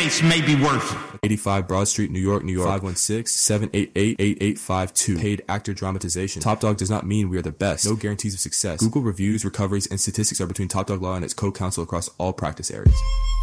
case may be worth it. 85 Broad Street, New York, New York, 516-788-8852. Paid actor dramatization. Top Dog does not mean we are the best. No guarantees of success. Google reviews, recoveries, and statistics are between Top Dog Law and its co-counsel across all practice areas.